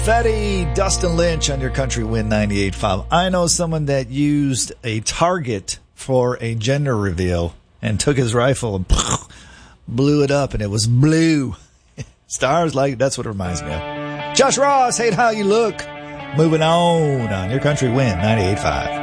Confetti, Dustin Lynch on your Country Win 98.5. I know someone that used a target for a gender reveal and took his rifle and blew it up, and it was blue. Stars like, that's what it reminds me of. Josh Ross, hate how you look. Moving on your Country Win 98.5.